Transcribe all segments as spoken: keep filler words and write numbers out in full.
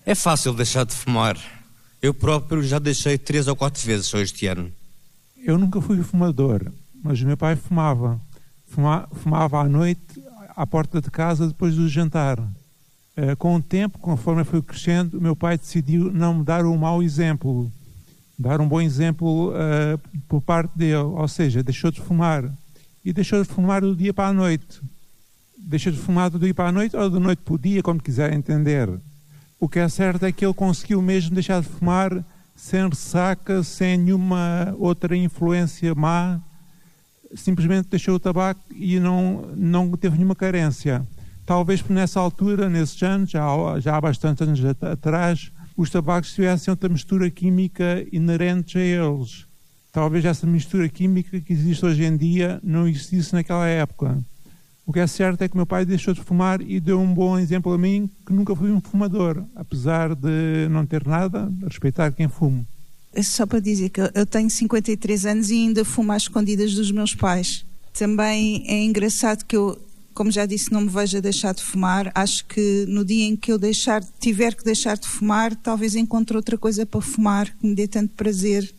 É fácil deixar de fumar. Eu próprio já deixei três ou quatro vezes só este ano. Eu nunca fui fumador, mas o meu pai fumava. Fuma, fumava à noite, à porta de casa, depois do jantar. Uh, com o tempo, conforme eu fui crescendo, o meu pai decidiu não me dar um mau exemplo. Dar um bom exemplo uh, por parte dele. Ou seja, deixou de fumar. E deixou de fumar do dia para a noite. Deixou de fumar do dia para a noite ou da noite para o dia, como quiser entender. O que é certo é que ele conseguiu mesmo deixar de fumar sem ressaca, sem nenhuma outra influência má. Simplesmente deixou o tabaco e não, não teve nenhuma carência. Talvez por nessa altura, nesses anos, já, já há bastantes anos atrás, os tabacos tivessem outra mistura química inerente a eles. Talvez essa mistura química que existe hoje em dia não existisse naquela época. O que é certo é que meu pai deixou de fumar e deu um bom exemplo a mim, que nunca fui um fumador, apesar de não ter nada, a respeitar quem fumo. É só para dizer que eu tenho cinquenta e três anos e ainda fumo às escondidas dos meus pais. Também é engraçado que eu, como já disse, não me vejo a deixar de fumar. Acho que no dia em que eu deixar, tiver que deixar de fumar, talvez encontre outra coisa para fumar que me dê tanto prazer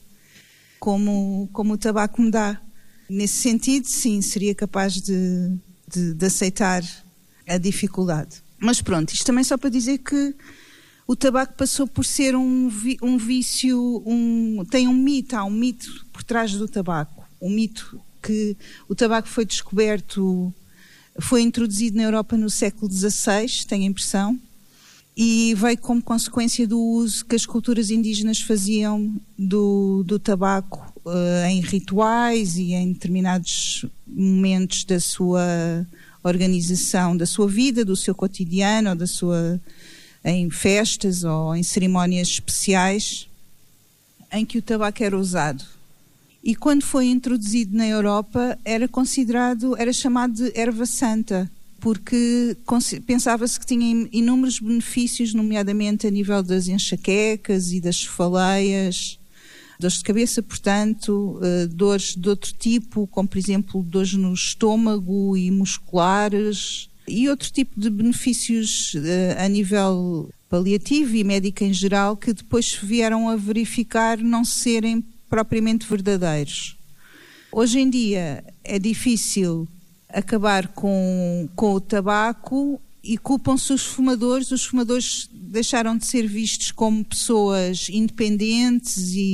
como, como o tabaco me dá. Nesse sentido, sim, seria capaz de... De, de aceitar a dificuldade. Mas pronto, isto também só para dizer que o tabaco passou por ser um, um vício, um, tem um mito, há um mito por trás do tabaco. Um mito que o tabaco foi descoberto, foi introduzido na Europa no século dezasseis, tenho a impressão, e veio como consequência do uso que as culturas indígenas faziam do, do tabaco uh, em rituais e em determinados momentos da sua organização, da sua vida, do seu cotidiano, ou da sua, em festas ou em cerimónias especiais em que o tabaco era usado. E quando foi introduzido na Europa era considerado, era chamado de erva santa, porque pensava-se que tinha inúmeros benefícios, nomeadamente a nível das enxaquecas e das cefaleias, dores de cabeça, portanto, dores de outro tipo, como por exemplo dores no estômago e musculares, e outro tipo de benefícios a nível paliativo e médico em geral, que depois vieram a verificar não serem propriamente verdadeiros. Hoje em dia é difícil acabar com, com o tabaco e culpam-se os fumadores. Os fumadores deixaram de ser vistos como pessoas independentes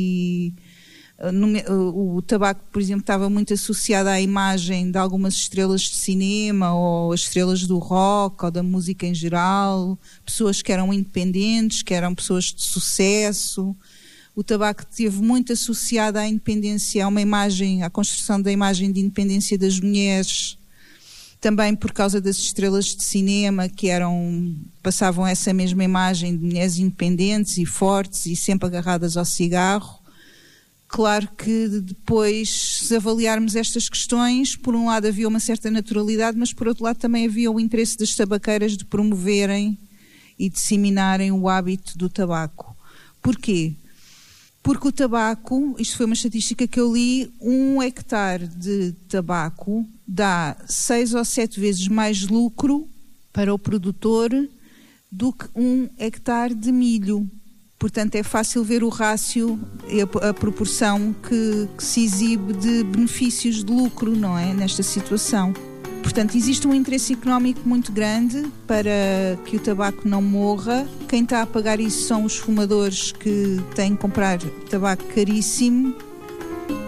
e no, o, o tabaco, por exemplo, estava muito associado à imagem de algumas estrelas de cinema ou as estrelas do rock ou da música em geral, pessoas que eram independentes, que eram pessoas de sucesso. O tabaco esteve muito associado à independência, a uma imagem, à construção da imagem de independência das mulheres, também por causa das estrelas de cinema que eram, passavam essa mesma imagem de mulheres independentes e fortes e sempre agarradas ao cigarro. Claro que depois, se avaliarmos estas questões, por um lado havia uma certa naturalidade, mas por outro lado também havia o interesse das tabaqueiras de promoverem e disseminarem o hábito do tabaco. Porquê? Porque o tabaco, isto foi uma estatística que eu li, um hectare de tabaco dá seis ou sete vezes mais lucro para o produtor do que um hectare de milho. Portanto, é fácil ver o rácio, a, a proporção que, que se exibe de benefícios de lucro, não é, nesta situação. Portanto, existe um interesse económico muito grande para que o tabaco não morra. Quem está a pagar isso são os fumadores que têm que comprar tabaco caríssimo